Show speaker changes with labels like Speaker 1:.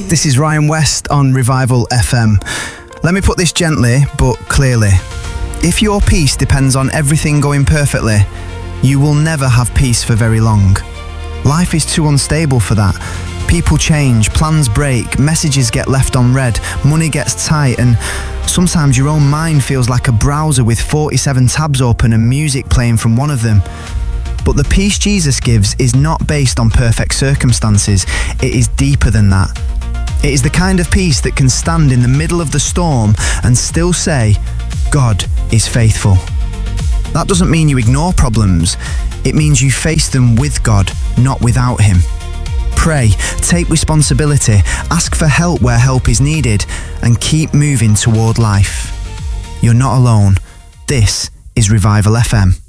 Speaker 1: This is Ryan West on Revival FM. Let me put this gently but clearly. If your peace depends on everything going perfectly, you will never have peace for very long. Life is too unstable for that. People change, plans break, messages get left unread, money gets tight, and sometimes your own mind feels like a browser with 47 tabs open and music playing from one of them. But the peace Jesus gives is not based on perfect circumstances. It is deeper than that. It is the kind of peace that can stand in the middle of the storm and still say, God is faithful. That doesn't mean you ignore problems. It means you face them with God, not without Him. Pray, take responsibility, ask for help where help is needed, and keep moving toward life. You're not alone. This is Revival FM.